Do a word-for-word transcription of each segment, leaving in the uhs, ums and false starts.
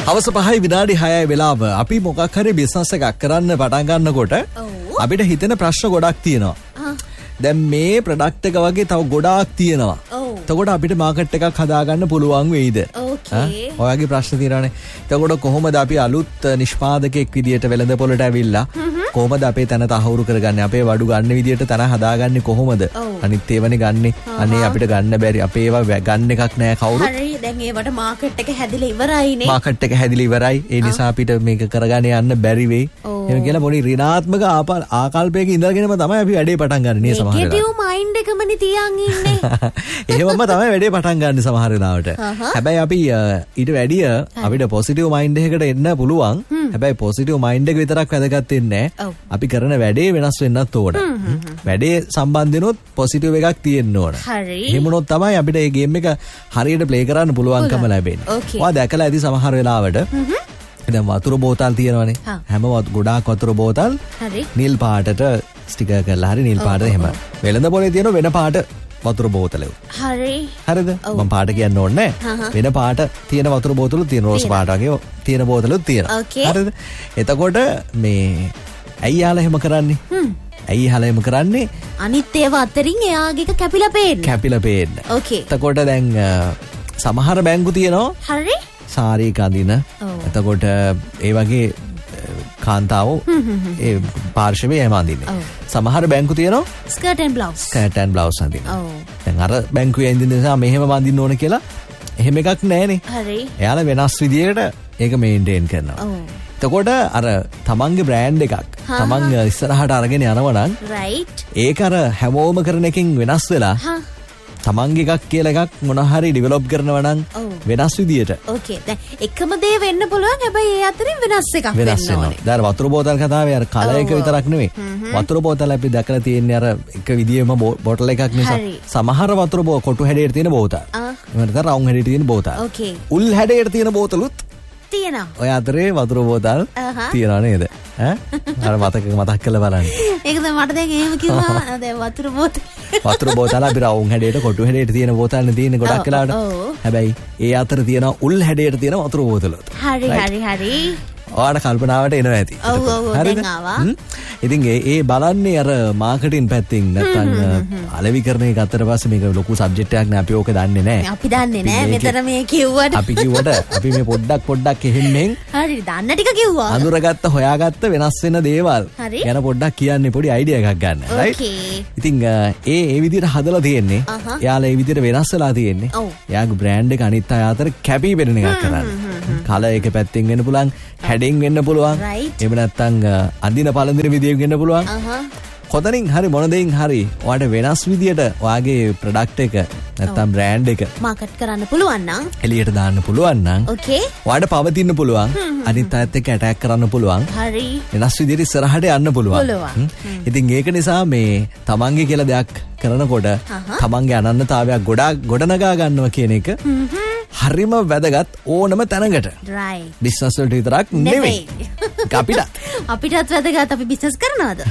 හවස පහයි විනාඩි හයයි වෙලාව. අපි මොකක් හරි බිස්නස් එකක් කරන්න පටන් ගන්නකොට අපිට හිතෙන ප්‍රශ්න ගොඩක් තියෙනවා. දැන් මේ ප්‍රොඩක්ට් එක වගේ තව ගොඩාක් තියෙනවා. එතකොට අපිට මාකට් එකක් හදාගන්න පුළුවන් වෙයිද? ඔයාගේ ප්‍රශ්න තියෙනවානේ. එතකොට කොහොමද අපි අලුත් නිෂ්පාදකයෙක් විදියට වෙළඳපොළට ඇවිල්ලා කොහොමද අපේ තැන තහවුරු කරගන්නේ? අපේ වඩු ගන්න විදියට තැන හදාගන්නේ කොහොමද? අනිත් ඒවනේ ගන්නෙ. අනේ අපිට ගන්න බැරි. අපේ ඒවා ගන්න එකක් නෑ කවුරුත්. හරි. දැන් ඒවට මාකට් එක හැදිලා ඉවරයිනේ. මාකට් එක හැදිලා ඉවරයි. ඒ නිසා අපිට මේක කරගන්න යන්න බැරි වෙයි. එහෙම කියලා පොඩි ඍණාත්මක ආකල්පයක ඉඳලාගෙනම තමයි අපි වැඩේ පටන් ගන්න නේ සමහර වෙලාවට. නෙගටිව් මයින්ඩ් එකමනේ තියන් ඉන්නේ. එහෙමම තමයි වැඩේ පටන් ගන්න සමහර වෙලාවට. හැබැයි අපි ඊට වැඩිය අපිට පොසිටිව් මයින්ඩ් එකකට එන්න පුළුවන්. හැබැයි පොසිටිව් මයින්ඩ් එක විතරක් වැදගත් වෙන්නේ නැහැ. අපි කරන වැඩේ වෙනස් වෙන්නත් ඕන. වැඩේ සම්බන්ධනොත් පොසිටිව් එකක් තියෙන්න ඕන. හරි. එහෙමනොත් තමයි අපිට මේ ගේම් එක හරියට ප්ලේ කරන්න පුළුවන්කම ලැබෙන්නේ. ඔයා දැකලා ඇති සමහර වෙලාවට දැන් වතුර බෝතල් තියෙනවනේ. හැම ගොඩාක් වතුර බෝතල් නිල් පාටට ස්ටිකර් කරලා හරි නිල් පාට එහෙම. වෙළඳ පොලේ තියෙන වෙන පාට වතුර බෝතලෙ. හරි. හරිද? මම පාට කියන්න ඕනේ නැහැ. වෙන පාට තියෙන වතුර බෝතලුත් තියෙන රෝස් පාට වගේ තියෙන බෝතලුත් තියෙනවා. හරිද? එතකොට මේ ඇයි යාලා එහෙම කරන්නේ? ඇයි යාලා එහෙම කරන්නේ? අනිත් ඒවා අතරින් එයාගේ කැපිලා පේන්න. කැපිලා පේන්න. ඕකේ. එතකොට දැන් සමහර බැංකු තියෙනවා. හරි. සාරී කඳින. එතකොට ඒ වගේ කාන්තාවෝ ඒ පාර්ශවයේ එහෙම අඳින්නේ. සමහර බැංකු තියෙනවා skirt and blouse. Skirt and blouse අඳිනවා. දැන් අර බැංකුවේ ඉඳින්න නිසා මෙහෙම අඳින්න ඕන කියලා එහෙම එකක් නැහැනේ. හරි. එයාලා වෙනස් විදියකට ඒක මේන්ටේන් කරනවා. එතකොට අර තමන්ගේ බ්‍රෑන්ඩ් එකක් තමන් ඉස්සරහට අරගෙන යනවා නම් රයිට්. ඒක අර හැමෝම කරන එකකින් වෙනස් වෙලා තමන්ගේ එකක් කියලා එකක් මොන හරි ඩෙවලොප් කරනවා නම් වෙනස් විදියට. ඕකේ. දැන් එකම දේ වෙන්න පුළුවන්. හැබැයි ඒ අතරින් වෙනස් එකක් වෙන්න ඕනේ. දැන් වතුර බෝතල් කතාවේ අර කලර් එක විතරක් නෙමෙයි. වතුර බෝතල් අපි දැකලා තියෙන්නේ අර එක විදියෙම බෝටල් එකක් නිසා. සමහර වතුර බෝ කොටු හැඩයට තියෙන බෝතල්. එහෙම නැත්නම් රවුම් හැඩයට තියෙන බෝතල්. ඕකේ. උල් හැඩයට තියෙන බෝතලුත් තියෙනවා. ඔය අතරේ වතුර බෝතල් තියෙනවා නේද? ඈ? අර මතක මතක් කරලා බලන්න. ඒක තමයි මට දැන් එහෙම කිව්වා. දැන් වතුර බෝතල්. වතුර බෝතල් අපි රවුම් හැඩයට කොටු හැඩයට තියෙන බෝතල්නේ තියෙන්නේ ගොඩක් වෙලාවට. හැබැයි ඒ අතර තියෙන උල් හැඩයට තියෙන වතුර බෝතලත්. හරි හරි හරි. ඔයාලට කල්පනාවට එනවා ඇති. ඔව් ඔව් දැන් ආවා. ඉතින් ඒ ඒ බලන්නේ අර මාකටිං පැත්තෙන් නැත්නම් අලෙවි කරන එක අතර පස්සේ මේක ලොකු සබ්ජෙක්ට් එකක් නේ අපි ඕක දන්නේ නැහැ. අපි දන්නේ නැහැ. මෙතන මේ කිව්වට අපි කිව්වට අපි මේ පොඩ්ඩක් පොඩ්ඩක් එහෙම්ෙන් හරි දන්න ටික කිව්වා. අඳුරගත්ත හොයාගත්ත වෙනස් වෙන දේවල් ගැන පොඩ්ඩක් කියන්නේ පොඩි අයිඩියා එකක් ගන්න. රයිට්. ඉතින් ඒ ඒ විදිහට හදලා තියෙන්නේ. එයාලා ඒ විදිහට වෙනස් වෙලා තියෙන්නේ. එයාගේ බ්‍රෑන්ඩ් එක අනිත් අය අතර කැපී පෙනෙන එකක් කරන්නේ. කලර් එක පැත්තෙන් වෙන්න පුළුවන්. හැඩින් වෙන්න පුළුවන්. එහෙම නැත්නම් අඳින පළඳින විදියෙන් වෙන්න පුළුවන්. කොතනින් හරි මොන දෙයින් හරි ඔයාලට වෙනස් විදියට ඔයාගේ ප්‍රොඩක්ට් එක නැත්නම් බ්‍රෑන්ඩ් එක මාකට් කරන්න පුළුවන් නම් එළියට දාන්න පුළුවන් නම් ඕකේ. ඔයාලට පවතින්න පුළුවන්. අනිත් අයත් එක්ක ඇටැක් කරන්න පුළුවන්. හරි. වෙනස් විදියට ඉස්සරහට යන්න පුළුවන්. ඉතින් ඒක නිසා මේ තමන්ගේ කියලා දෙයක් කරනකොට තමන්ගේ අනන්‍යතාවයක් ගොඩාක් ගොඩනගා ගන්නවා කියන එක හරිම වැදගත් ඕනම තැනකට. රයිට්. බිස්නස් වලට විතරක් නෙමෙයි. අපිට අපිටත් වැදගත්. අපි බිස්නස් කරනවද?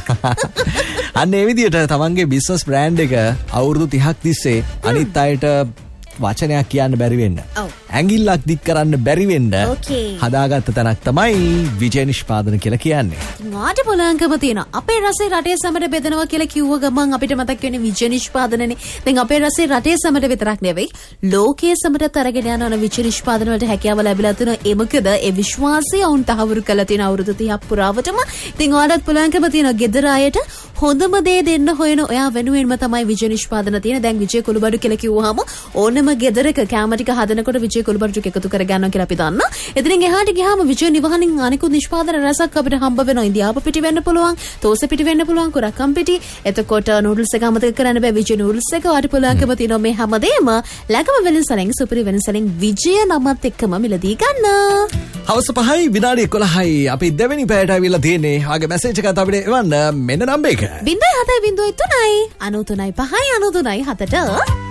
අන්න ඒ විදිහට තමන්ගේ බිස්නස් බ්‍රෑන්ඩ් එක අවුරුදු තිහක් තිස්සේ අනිත් අයට වචනයක් කියන්න බැරි වෙන්න. ඇඟිල්ලක් දික් කරන්න බැරි වෙන්න හදාගත්ත තැනක් තමයි විජය නිෂ්පාදන කියලා කියන්නේ. වාට පුළුවන්කම තියෙනවා. අපේ රසේ රටේ සමට බෙදනවා කියලා කිව්ව ගමන් අපිට මතක් වෙන්නේ විජය නිෂ්පාදනනේ. දැන් අපේ රසේ රටේ සමට විතරක් නෙවෙයි ලෝකයේ සමටත් අරගෙන යන විජය නිෂ්පාදන වලට හැකියාව ලැබිලා තියෙනවා. ඒ මොකද ඒ විශ්වාසය වුන් තහවුරු කරලා තියෙන අවුරුදු තිහක් පුරාවටම. ඉතින් ඔයාලට පුළුවන්කම තියෙනවා ගෙදර අයට හොඳම දේ දෙන්න හොයන ඔයා වෙනුවෙන්ම තමයි විජය නිෂ්පාදන තියෙන. දැන් විජය කුළුබඩු කියලා කිව්වහම ඕනම ගෙදරක කැම ටික හදනකොට විජය කුළුබඩු ටික එකතු කර ගන්නවා කියලා අපි දන්නා. එතනින් එහාට ගියාම විජය නිවහනින් අනිකුත් නිෂ්පාදන රසක් අපිට හම්බ වෙනවා. ඉන්දියාප පිටි වෙන්න පුළුවන්, තෝස පිටි වෙන්න පුළුවන්, කුරක්කම් පිටි. එතකොට නූඩල්ස් එක අමතක කරන්න බෑ. විජය නූඩල්ස් එක වාට පුළුවන්කම තියෙනවා මේ හැමදේම ලැබම වෙලෙන්සලෙන් සුපිරි වෙලෙන්සලෙන් විජය නමත් එක්කම මිලදී ගන්න. හවස පහයි විනාඩි එකොළහයි අපි දෙවෙනි පැයට අවිල්ලා තියෙන්නේ. ආගේ මැසේජ් එකත් අපිට එවන්න මෙන්න නම්බර් එක. ज़ीरो सात ज़ीरो तुनाई अनु तुनाई पहाई अनु तुनाई हतට